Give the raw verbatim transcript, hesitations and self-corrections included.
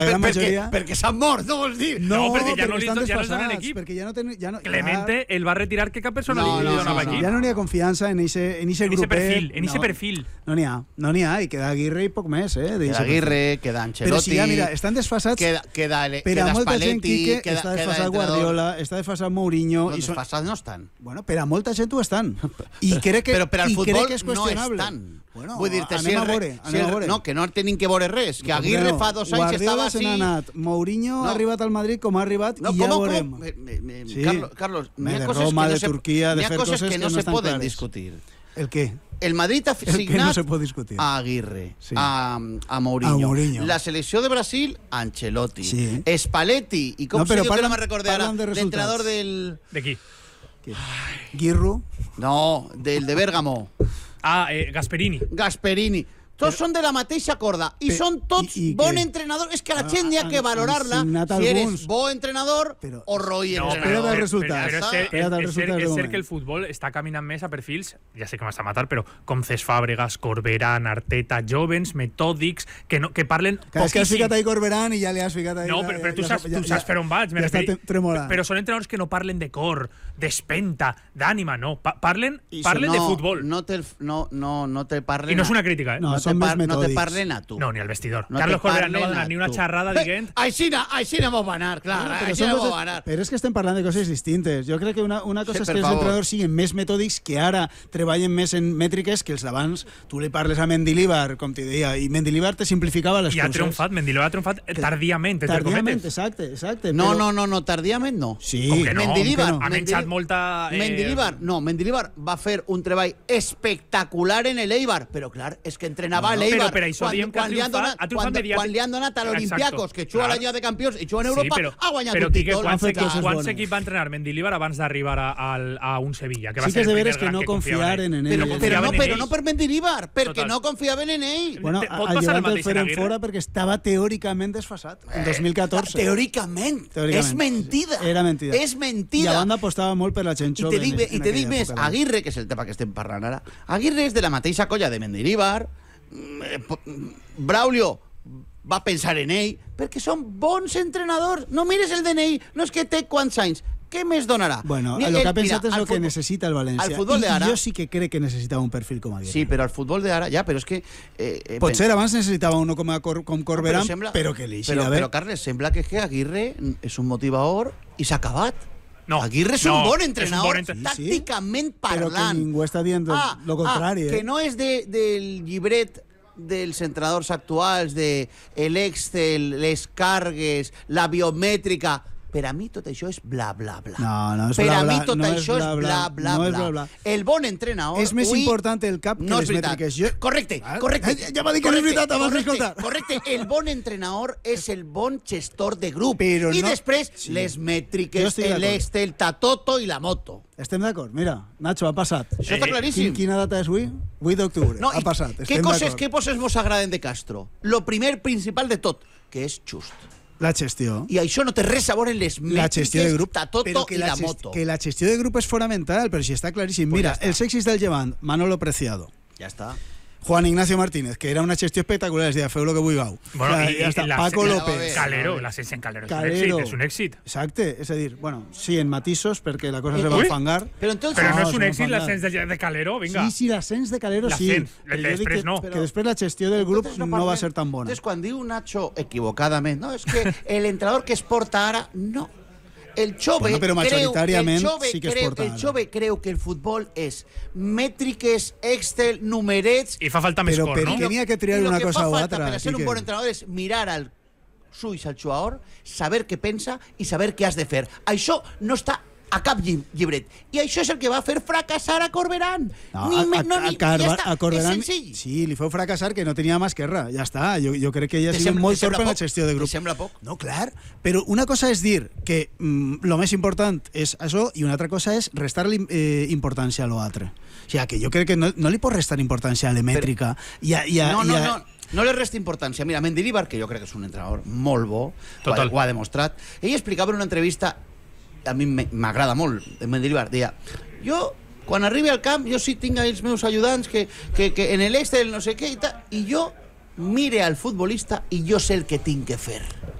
La gran perquè, majoria... perquè s'han mort, no vols dir? No, No, perquè ja no perquè li- estan ja no estan en desfasats, equip. perquè ja no ten, ja no, Clemente el va retirar que cap persona No, li no, donava no, aquí. Ja no n'hi ha confiança en ese, en ese En ese grupet. perfil, en ese no, perfil. No n'hi ha, no n'hi ha, i queda Aguirre i poc més, eh? Queda Aguirre, queda Ancelotti... Però si ja, mira, estan desfasats... Queda, queda, ele, per a queda molta gent, Spalletti, Quique, queda, està queda desfasat entrenador. Guardiola, està desfasat Mourinho... No, i són... desfasats no estan. Bueno, per a molta gent ho estan. I crec que, però per al i futbol crec que és no qüestionable. estan. Bueno, Vull dir-te, anem si a el- veure, si anem a el- veure. no, que no tenim que veure res, que Aguirre No, fa dos anys Guardiola estava se així... n'ha anat, Mourinho No. ha arribat al Madrid com ha arribat No, i ja ¿cómo, veurem. cómo? Me- me- me- Sí. Carlos, Carlos Me n'hi ha de coses Roma, que no de se, Turquía, de n'hi ha fer coses coses que que no no se estan poden clares. discutir. El què? El Madrid ha El que no signat se pot discutir. a Aguirre, Sí. a, a Mourinho. A Mourinho. La selecció de Brasil, Ancelotti. Sí. Spalletti. I com No, sé però jo que parlen- no me'n recordé ara? parlen de resultats. L'entrenador del... De qui? Guirro. No, del de Bèrgamo. Ah, eh, Gasperini. Gasperini. Tots són de la mateixa corda i Pe- són tots i- i bon què? entrenador. És que la Ah, gent hi ha que han- han valorar-la signat si eres alguns. bo entrenador Però- o roi No, entrenador. Espera del però, resultat. però és, Ja cert, Espera del és, és, resultat cert, de és cert moment. que el futbol està caminant més a perfils, ja sé que m'has de matar, però com Cesc Fàbregas, Corberán, Arteta, jovens, metòdics, que, no, que parlen Clar, és que has poquíssim. ficat ahí Corberán i ja li has ficat ahí... No, la- però, però tu ja- saps, ja- tu saps ja- per on vaig. me Ja està referi- te- tremolant. Però són entrenadors que no parlen de cor, d'espenta, d'ànima, no. Pa parlen I parlen no, de futbol. No te, no, no, no te parlen... I no és a- una crítica, eh? No, No, te, són més par, no te metòdics. parlen a tu. No, ni al vestidor. No Carlos te Corberán no va parlen donar a ni una tu. xerrada dient... Eh, Aixina, aixina m'ho va anar, clar, Però, aixina són m'ho coses- va anar. però és que estem parlant de coses distintes. Jo crec que una, una cosa Sí, és per que els favor. entrenadors siguin més metòdics, que ara treballen més en mètriques, que els d'abans tu li parles a Mendilibar, com t'hi deia, i Mendilibar te simplificava les I ha coses. triomfat, Mendilibar ha triomfat eh, tardíament, entre Tardíament, cometes. exacte, exacte. No, però- no, no, no, tardíament no. Sí. Com que no? Mendilibar, Com que no? Ha menjat molta... Eh... Mendilibar, no, Mendilibar va fer un treball espectacular en el Eibar, però clar, és que entrenava No, l'Eibar però per això quan, diem que ha quan, li han triomfat- donat, ha triomfat quan, mediàtic- quan li han donat a l'Olimpiakos, Exacto, que juga clar. la Lliga de Campions i juga en Europa, sí, però, ha guanyat però un Quique, títol. quants, Han fet equips, coses quants bones. equips va entrenar Mendilibar abans d'arribar a, a, a un Sevilla? Que va Sí que ser és el de primer veres que gran no que confiaven confiaren en ell. Però, Però però, confiaven no, en però ell. no per Mendilibar, perquè Total. no confiaven en ell. Bueno, Te- pot al passar el Llevant el mateix en feren Aguirre? fora perquè estava teòricament desfasat, en dos mil catorze. Teòricament. Teòricament. És mentida. Era mentida. És I mentida. a banda apostava molt per la gent I jove. te dic, en- i en te dic aquella més, època. Aguirre, que és el tema que estem parlant ara, Aguirre és de la mateixa colla de Mendilibar, mm, eh, po- mm, Braulio va pensar en ell, perquè són bons entrenadors. No mires el D N I, no és que té quants anys. Què més donarà? Bueno, Ni- el que ha mira, pensat és al el que futbol- necessita el València. al futbol I, de ara- I jo sí que crec que necessitava un perfil com Aguirre. Sí, però al futbol d'ara, ja, però és que... Eh, eh, Potser abans necessitava uno com, a Cor com Corberán, però sembla- però que li però, eixirà bé. però, Carles, sembla que, que Aguirre és un motivador i s'ha acabat. No, Aguirre és no, un bon és un entrenador, bon entre- Sí, sí. tàcticament Però que parlant. ningú està dient Ah, lo contrari, ah, eh? que no és de, del llibret dels entrenadors actuals, de el Excel, les cargues, la biomètrica. Per a mi tot això és bla, bla, bla. No, no és per bla, a mi bla, tot no és això és bla, bla, bla, bla, no és bla. bla, bla. El bon entrenador... És més ui, important el cap que no és les veritat. mètriques. Jo... Correcte, Ah, correcte. eh, ja va dir que no és correcte, veritat abans correcte, d'escoltar. Correcte, el bon entrenador és el bon gestor de grup. Però I no- després Sí. les Jo mètriques, estic d'acord. l'Excel, Tatoto i la moto. Estem d'acord. Mira, Nacho, ha passat. Això està Eh, claríssim. Quin, quina data és avui? vuit d'octubre. No, ha i passat. Què Estem coses, d'acord. què coses vos agraden de Castro? Lo primer principal de tot, que és just. La gestió. I això no té res a veure en les La gestió de mètriques, grup, Tatoto però que i la, la, gest, moto. que la gestió de grup és fonamental, però si està claríssim. Pues Mira, ja està. els èxits del Llevant, Manolo Preciado, Ja està. Juan Ignacio Martínez, que era una gestió espectacular, es deia, feu lo que vulgueu. Bueno, ja, i- ja i està. la- Paco la- López. Calero, l'ascens en Calero, Calero. és un èxit, és un èxit. Exacte, és a dir, bueno, sí, en matisos, perquè la cosa Eh, se va ui. enfangar. Però entonces... Però no No, és un se èxit m'ha l'ascens de, de Calero, vinga. Sí, sí, l'ascens de Calero sí. L'ascens, Però jo després dic que, no. que després la gestió del grup Entonces no, va parlem- ser tan bona. Entonces, quan diu Nacho equivocadament, no, és que el entrenador que es porta ara, no. El Xove Bueno, però creu, majoritàriament el Xove sí que es creu, porta el ara. Xove creu que el futbol és mètriques, Excel, numerets... I fa falta més Però cor, per no? què n'hi ha que triar I lo una que cosa fa u falta altra, per a ser un Quique? bon entrenador és mirar al ulls al jugador, saber què pensa i saber què has de fer. Això no està a cap lli- llibret. I això és el que va fer fracassar a Corberán. No, ni, a, me- a, no, a, ni, Carva- ja està, a Corberán, és senzill. sí, li feu fracassar que no tenia mà esquerra, ja està, jo, jo crec que ella ha Te sigut sembla- molt te sembla torpe en la poc? gestió de grup. Te sembla poc? No, clar, però una cosa és dir que mm, lo més important és això i una altra cosa és restar-li eh, importància a l'altre. O sigui, que jo crec que no, no li pot restar importància a la mètrica. I a, i a, No, no, i a, no. No li resta importància. Mira, Mendilibar, que jo crec que és un entrenador molt bo, Total. ho ha, ho ha demostrat, ell explicava en una entrevista, a mi me- m'agrada molt, de Mendilibar, deia, jo, quan arribi al camp, jo sí tinc els meus ajudants que, que, que en l'Excel no sé què i tal, i jo mire al futbolista i jo sé el que tinc que fer.